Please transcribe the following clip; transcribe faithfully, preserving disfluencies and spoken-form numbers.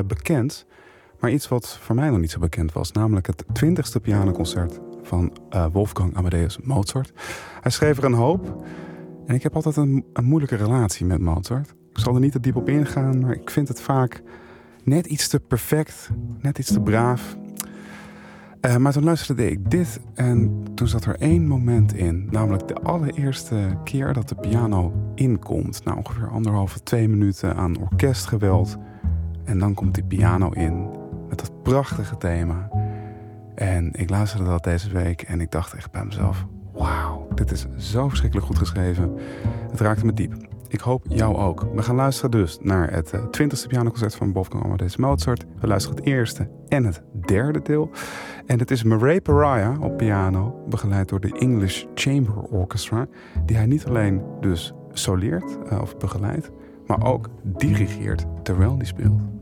bekend. Maar iets wat voor mij nog niet zo bekend was. Namelijk het twintigste pianoconcert van uh, Wolfgang Amadeus Mozart. Hij schreef er een hoop. En ik heb altijd een, een moeilijke relatie met Mozart. Ik zal er niet te diep op ingaan, maar ik vind het vaak net iets te perfect. Net iets te braaf. Uh, maar toen luisterde ik dit en toen zat er één moment in. Namelijk de allereerste keer dat de piano inkomt. Nou, ongeveer anderhalve, twee minuten aan orkestgeweld. En dan komt die piano in met dat prachtige thema. En ik luisterde dat deze week en ik dacht echt bij mezelf... Wauw, dit is zo verschrikkelijk goed geschreven. Het raakte me diep. Ik hoop jou ook. We gaan luisteren dus naar het twintigste pianoconcert van Wolfgang Amadeus Mozart. We luisteren het eerste en het derde deel. En het is Murray Pariah op piano, begeleid door de English Chamber Orchestra, die hij niet alleen dus soleert uh, of begeleidt, maar ook dirigeert terwijl die speelt.